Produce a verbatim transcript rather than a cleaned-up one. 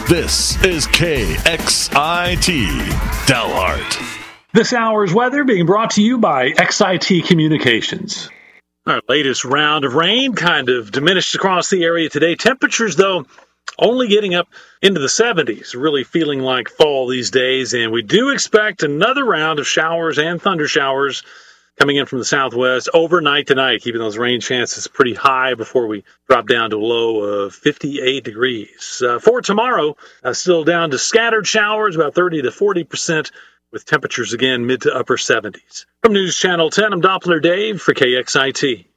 This is K X I T Dalhart. This hour's weather being brought to you by X I T Communications. Our latest round of rain kind of diminished across the area today. Temperatures, though, only getting up into the seventies, really feeling like fall these days. And we do expect another round of showers and thunder showers coming in from the southwest overnight tonight, keeping those rain chances pretty high before we drop down to a low of fifty-eight degrees. Uh, for tomorrow, uh, still down to scattered showers, about thirty to forty percent, with temperatures again mid to upper seventies. From News Channel ten, I'm Doppler Dave for K X I T.